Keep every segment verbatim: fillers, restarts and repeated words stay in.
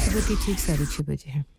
सुबह के ठीक साढ़े छः बजे हैं।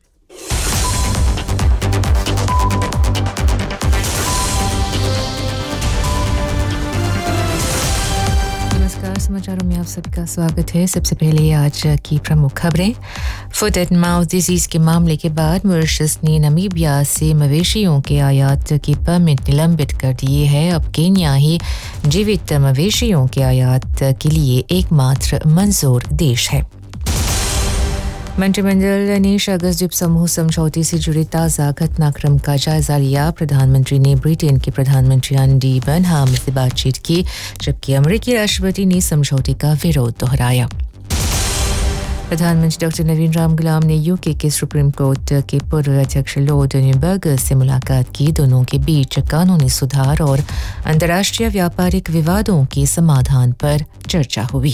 नमस्कार, समाचारों में आप सभी का स्वागत है। सबसे पहले आज की प्रमुख खबरें। फुट एंड माउथ डिजीज के मामले के बाद मॉरिशस ने नामीबिया से मवेशियों के आयात की परमिट निलंबित कर दिए है। अब केन्या ही जीवित मवेशियों के आयात के लिए एकमात्र मंजूर देश है। मंत्रिमंडल ने शागस द्वीप समूह समझौते से जुड़े ताज़ा घटनाक्रम का जायजा लिया। प्रधानमंत्री ने ब्रिटेन के प्रधानमंत्री एंडी बर्नहाम से बातचीत की, जबकि अमेरिकी राष्ट्रपति ने समझौते का विरोध दोहराया। प्रधानमंत्री डॉक्टर नवीन राम गुलाम ने यूके के सुप्रीम कोर्ट के पूर्व अध्यक्ष लॉर्ड न्यूबर्गर से मुलाकात की। दोनों के बीच कानूनी सुधार और अंतर्राष्ट्रीय व्यापारिक विवादों के समाधान पर चर्चा हुई।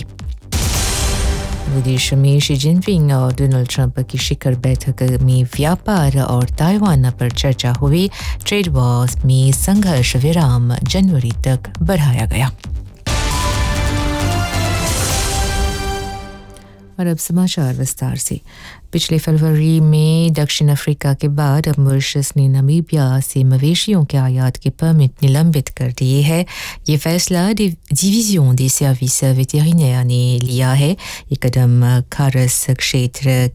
विदेश में शी जिनपिंग और डोनाल्ड ट्रंप की शिखर बैठक में व्यापार और ताइवान पर चर्चा हुई। ट्रेड वॉर्स में संघर्ष विराम जनवरी तक बढ़ाया गया। और अब समाचार विस्तार से। पिछले फरवरी में दक्षिण अफ्रीका के बाद अब मॉरिशस ने नामीबिया से मवेशियों के आयात के परमिट निलंबित कर दिए है। ये फैसला डिवीजन des services vétérinaires ने लिया है। ये कदम खारस क्षेत्र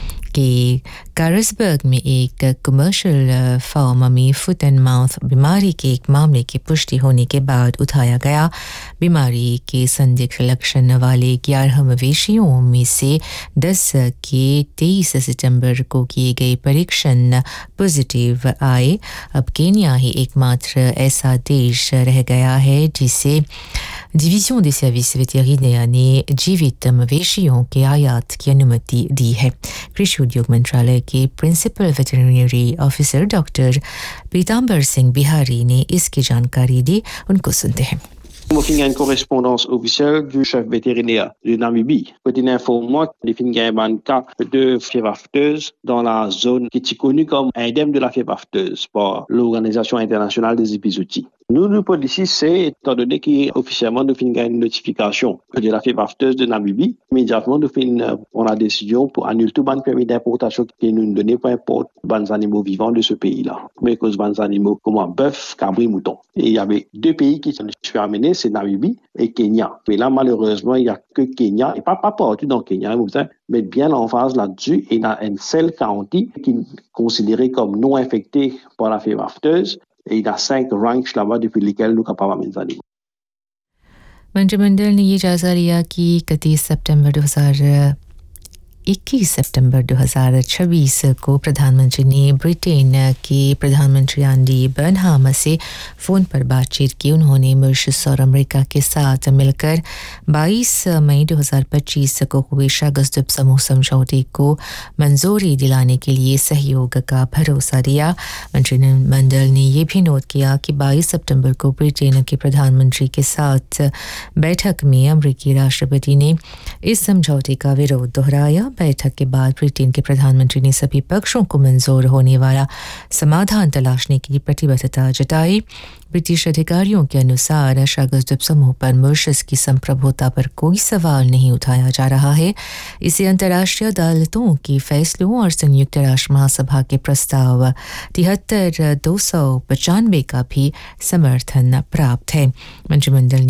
के कारिसबर्ग में एक कमर्शियल फार्म में फुट एंड माउथ बीमारी के एक मामले की पुष्टि होने के बाद उठाया गया। बीमारी के संदिग्ध लक्षण वाले ग्यारह मवेशियों में से दस के तेईस सितंबर को किए गए परीक्षण पॉजिटिव आए। अब केन्या ही एकमात्र ऐसा देश रह गया है जिसे डिवीजन des services vétérinaires ने जीवित मवेशियों के आयात की अनुमति दी है। कृषि उद्योग मंत्रालय के प्रिंसिपल वेटरनरी ऑफिसर डॉक्टर पीताम्बर सिंह बिहारी ने इसकी जानकारी दी। उनको सुनते हैं। Nous avons une correspondance officielle du chef vétérinaire de Namibie. Il informe qu'il y a un cas de fièvre afteuse dans la zone qui est connue comme indemne de la fièvre afteuse par l'Organisation internationale des épizooties. Nous, nous, policiers, c'est étant donné qu'officiellement, nous avons une notification de la fièvre afteuse de Namibie. Immédiatement, nous prenons la décision pour annuler tout ban permis d'importation qui nous donne pour importer les animaux vivants de ce pays-là. Mais cause des animaux comme bœuf, cabri, mouton. Et il y avait deux pays qui sont amenés, c'est Namibie et Kenya. Mais là, malheureusement, il n'y a que Kenya, et pas, pas partout dans Kenya, mais bien en phase là-dessus, et dans un seul county qui est considéré comme non infecté par la fièvre afteuse. Et il y a cinq ranchs là-bas depuis lesquels nous sommes capables de animaux. मंत्रिमंडल ने ये जायजा लिया कि इकतीस सितंबर दो हज़ार इक्कीस सितंबर दो हज़ार छब्बीस को प्रधानमंत्री ने ब्रिटेन के प्रधानमंत्री एंडी बर्नहाम से फ़ोन पर बातचीत की। उन्होंने मॉरिशस और अमेरिका के साथ मिलकर बाईस मई दो हज़ार पच्चीस को हुए शागस द्वीप समूह समझौते को मंजूरी दिलाने के लिए सहयोग का भरोसा दिया। मंत्रिमंडल ने यह भी नोट किया कि बाईस सितंबर को ब्रिटेन के प्रधानमंत्री के साथ बैठक में अमेरिकी राष्ट्रपति ने इस समझौते का विरोध दोहराया। बैठक के बाद ब्रिटेन के प्रधानमंत्री ने सभी पक्षों को मंजूर होने वाला समाधान तलाशने की प्रतिबद्धता जताई। ब्रिटिश अधिकारियों के अनुसार शागस द्वीप समूह पर मॉरिशस की संप्रभुता पर कोई सवाल नहीं उठाया जा रहा है। इसे अंतर्राष्ट्रीय अदालतों के फैसलों और संयुक्त राष्ट्र महासभा के प्रस्ताव तिहत्तर दो सौ पचानवे का भी समर्थन प्राप्त है। मंत्रिमंडल